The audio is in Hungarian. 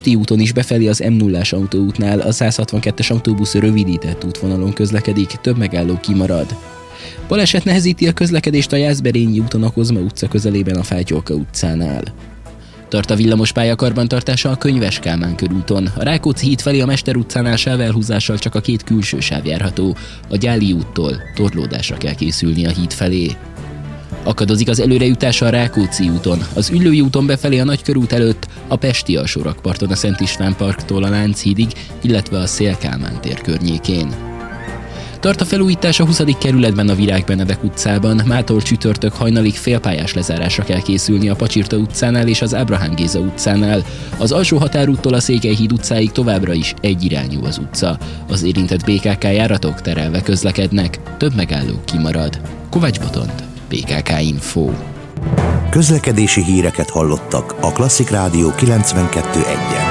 úton is befelé az M0-ás autóútnál a 162-es autóbusz rövidített útvonalon közlekedik, több megálló kimarad. Baleset nehezíti a közlekedést a Jászberényi úton a Kozma utca közelében a Fátyolka utcánál. Tart a villamospálya karbantartása a Könyves Kálmán körúton. A Rákóczi híd felé a Mester utcánál sávelhúzással csak a két külső sáv járható. A Gyáli úttól torlódásra kell készülni a híd felé. Akadozik az előrejutás a Rákóczi úton, az Üllői úton befelé a Nagykörút előtt, a Pesti alsórakparton a Szent István parktól a Lánchídig, illetve a Széll-Kálmán tér környékén. Tart a felújítás a 20. kerületben a Virág Benedek utcában, mától csütörtök hajnalig félpályás lezárásra kell készülni a Pacsirta utcánál és az Ábrahám Géza utcánál. Az alsó határúttól a Székelyhíd utcáig továbbra is egyirányú az utca. Az érintett BKK járatok terelve közlekednek, több megálló kimarad. Kovács Botond, BKK Info. Közlekedési híreket hallottak a Klasszik Rádió 92.1-en.